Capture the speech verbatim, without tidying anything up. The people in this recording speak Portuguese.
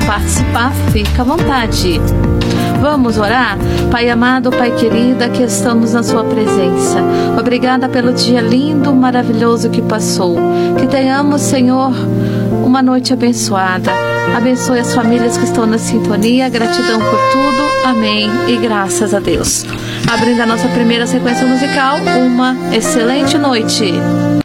participar, fica à vontade. Vamos orar? Pai amado, Pai querido, aqui estamos na sua presença. Obrigada pelo dia lindo, maravilhoso que passou. Que tenhamos, Senhor, uma noite abençoada. Abençoe as famílias que estão na sintonia. Gratidão por tudo. Amém. E graças a Deus. Abrindo a nossa primeira sequência musical, uma excelente noite.